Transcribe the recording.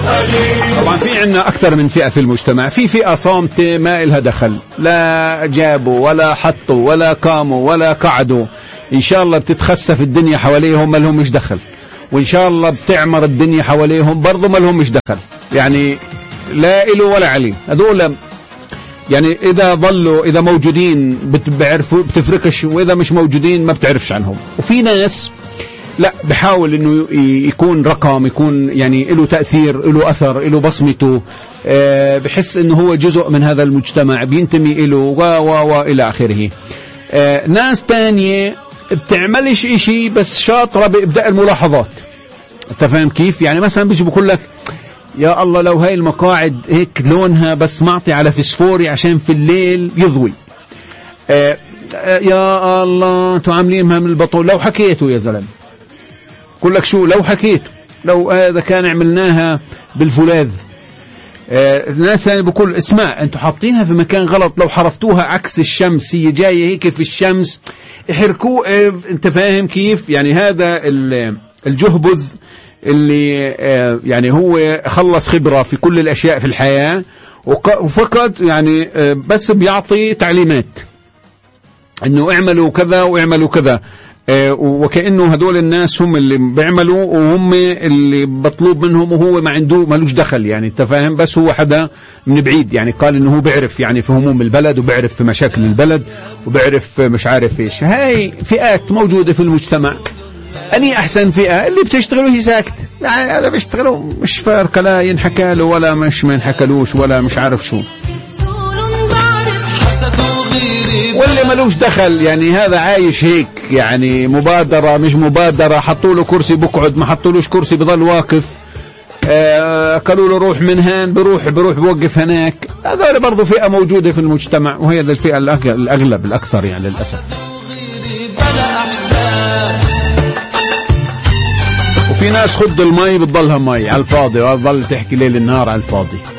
طبعا في عندنا أكثر من فئة في المجتمع. في فئة صامتة ما إلها دخل، لا جابوا ولا حطوا ولا قاموا ولا قعدوا، إن شاء الله بتتخسف الدنيا حواليهم ما لهم مش دخل، وإن شاء الله بتعمر الدنيا حواليهم برضو ما لهم مش دخل، يعني لا إلو ولا عليه. هذول يعني إذا ظلوا إذا موجودين بتعرفوا بتفرقش، وإذا مش موجودين ما بتعرفش عنهم. وفي ناس لا بحاول إنه يكون رقم، يكون يعني له تأثير، له أثر، له بصمته، بحس إنه هو جزء من هذا المجتمع بينتمي له وإلى آخره. ناس تانية بتعملش إشي بس شاطرة بإبداء الملاحظات. أنت فاهم كيف؟ يعني مثلا بيجي بقول لك يا الله لو هاي المقاعد هيك لونها بس معطي على فسفوري عشان في الليل يضوي. يا الله انتوا عاملينها من البطول. لو حكيتوا يا زلمه بقول لك شو، لو حكيتوا لو هذا كان عملناها بالفولاذ. الناس ثاني بقول اسمع انتوا حاطينها في مكان غلط، لو حرفتوها عكس الشمس هي جايه هيك في الشمس احركوه. انت فاهم كيف؟ يعني هذا الجهبذ اللي يعني هو خلص خبرة في كل الأشياء في الحياة وفقط يعني بس بيعطي تعليمات إنه اعملوا كذا واعملوا كذا، وكأنه هدول الناس هم اللي بيعملوا وهم اللي بطلوب منهم وهو ما عنده مالوش دخل. يعني انت فاهم؟ بس هو حدا من بعيد يعني قال إنه هو بيعرف يعني في هموم البلد وبيعرف في مشاكل البلد وبيعرف مش عارف إيش. هاي فئات موجودة في المجتمع. أني أحسن فئة اللي بتشتغلوا هي ساكت، يعني هذا بيشتغلوا مش فارقة، لا ينحكى له ولا مش ما ينحكلوش ولا مش عارف شو، واللي ملوش دخل يعني هذا عايش هيك يعني مبادرة مش مبادرة. حطوا له كرسي بقعد، ما حطولوش كرسي بضل واقف، قالوا له روح من هان بروح بوقف هناك. هذا برضو فئة موجودة في المجتمع، وهي الفئة الأغلب الأكثر يعني للأسف. وفي ناس خد المي بتضلها مي على الفاضي وتضل تحكي ليل النهار على الفاضي.